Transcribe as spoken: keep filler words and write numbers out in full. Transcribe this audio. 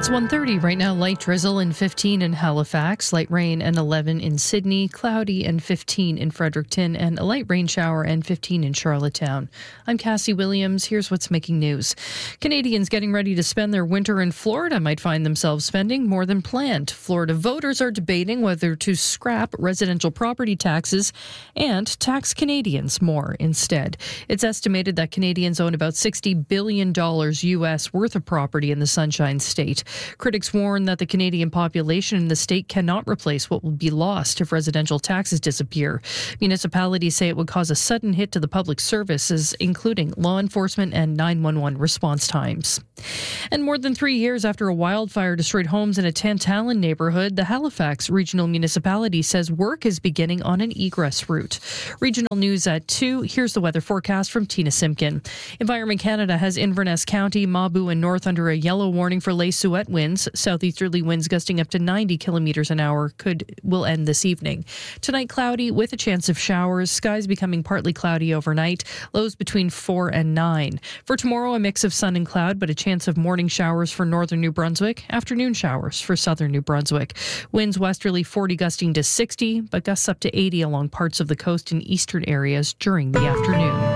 It's one thirty right now. Light drizzle and fifteen in Halifax, light rain and eleven in Sydney, cloudy and fifteen in Fredericton, and a light rain shower and fifteen in Charlottetown. I'm Cassie Williams. Here's what's making news. Canadians getting ready to spend their winter in Florida might find themselves spending more than planned. Florida voters are debating whether to scrap residential property taxes and tax Canadians more instead. It's estimated that Canadians own about sixty billion dollars U S worth of property in the Sunshine State. Critics warn that the Canadian population in the state cannot replace what will be lost if residential taxes disappear. Municipalities say it would cause a sudden hit to the public services, including law enforcement and nine one one response times. And more than three years after a wildfire destroyed homes in a Tantallon neighborhood, the Halifax Regional Municipality says work is beginning on an egress route. Regional News at two. Here's the weather forecast from Tina Simpkin. Environment Canada has Inverness County, Mabou, and North under a yellow warning for lay Souette winds. Southeasterly winds gusting up to ninety kilometers an hour could will end this evening. Tonight, cloudy with a chance of showers. Skies becoming partly cloudy overnight. Lows between four and nine. For tomorrow, a mix of sun and cloud, but a chance of morning showers for northern New Brunswick. Afternoon showers for southern New Brunswick. Winds westerly forty gusting to sixty, but gusts up to eighty along parts of the coast and eastern areas during the afternoon.